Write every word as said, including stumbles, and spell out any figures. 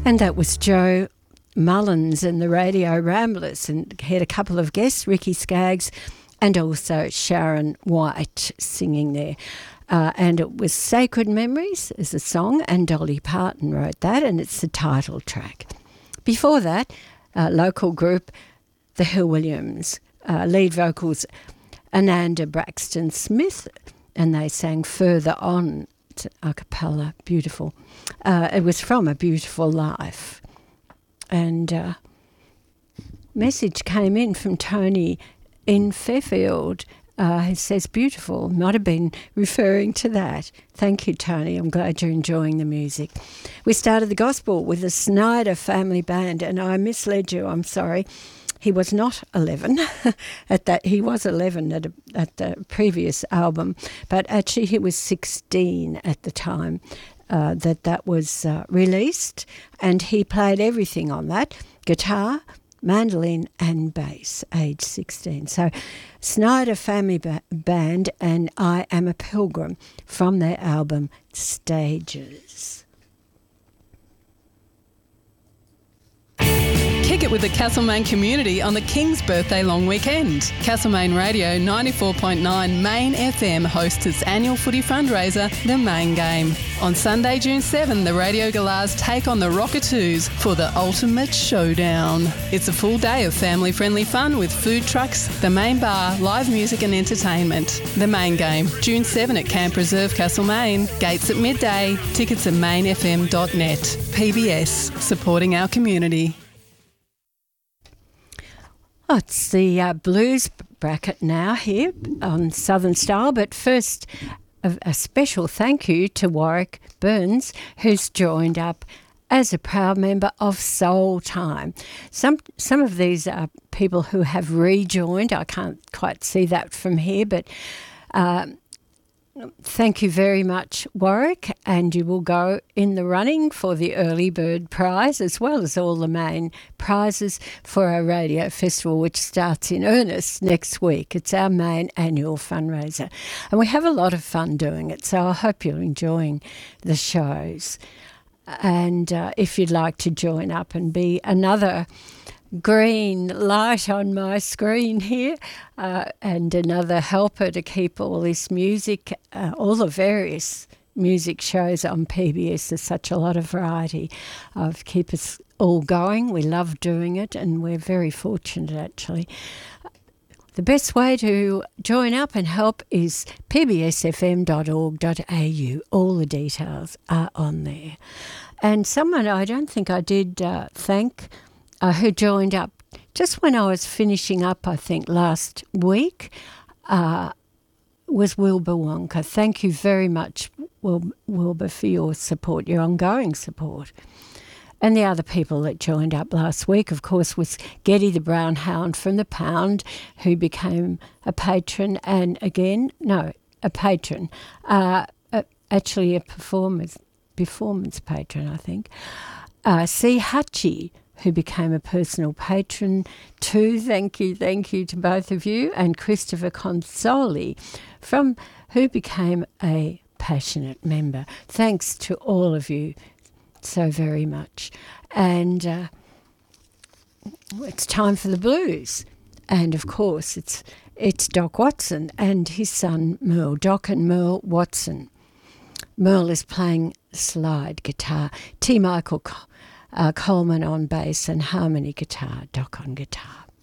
And that was Joe Mullins and the Radio Ramblers, and had a couple of guests, Ricky Skaggs and also Sharon White singing there. Uh, and it was Sacred Memories as a song, and Dolly Parton wrote that, and it's the title track. Before that, uh, local group, the Hill Williams, uh, lead vocals Ananda Braxton Smith, and they sang Further On a cappella, beautiful. Uh, it was from A Beautiful Life. And uh, message came in from Tony in Fairfield. Uh, it says beautiful. Might have been referring to that. Thank you, Tony. I'm glad you're enjoying the music. We started the gospel with the Snyder Family Band, and I misled you. I'm sorry. He was not eleven at that. He was eleven at, a, at the previous album, but actually he was sixteen at the time uh, that that was uh, released, and he played everything on that: guitar, mandolin and bass, age sixteen. So Snyder Family ba- Band and I Am a Pilgrim from their album Stages. Kick it with the Castlemaine community on the King's Birthday long weekend. Castlemaine Radio ninety-four point nine Main F M hosts its annual footy fundraiser, The Main Game. On Sunday, June seventh, the Radio Galahs take on the Rockatoos for the ultimate showdown. It's a full day of family-friendly fun with food trucks, the main bar, live music and entertainment. The Main Game, June seventh at Camp Reserve, Castlemaine. Gates at midday. Tickets at main f m dot net. P B S, supporting our community. Oh, it's the uh, blues bracket now here on Southern Style, but first a, a special thank you to Warwick Burns, who's joined up as a proud member of Soul Time. Some some of these are people who have rejoined. I can't quite see that from here, but uh, thank you very much, Warwick, and you will go in the running for the Early Bird Prize as well as all the main prizes for our radio festival, which starts in earnest next week. It's our main annual fundraiser, and we have a lot of fun doing it, so I hope you're enjoying the shows. And uh, if you'd like to join up and be another green light on my screen here uh, and another helper to keep all this music, uh, all the various music shows on P B S. There's such a lot of variety of keep us all going. We love doing it, and we're very fortunate actually. The best way to join up and help is p b s f m dot org dot a u. All the details are on there. And someone I don't think I did uh, thank Uh, who joined up just when I was finishing up, I think, last week, uh, was Wilbur Wonka. Thank you very much, Wil- Wilbur, for your support, your ongoing support. And the other people that joined up last week, of course, was Getty the Brown Hound from the Pound, who became a patron and again, no, a patron, uh, a, actually a performance, performance patron, I think. Uh, C. Hutchie, who became a personal patron too. Thank you, thank you to both of you. And Christopher Consoli, from who became a passionate member. Thanks to all of you so very much. And uh, it's time for the blues. And of course, it's it's Doc Watson and his son Merle, Doc and Merle Watson. Merle is playing slide guitar. T. Michael Uh, Coleman on bass and harmony guitar, Doc on guitar.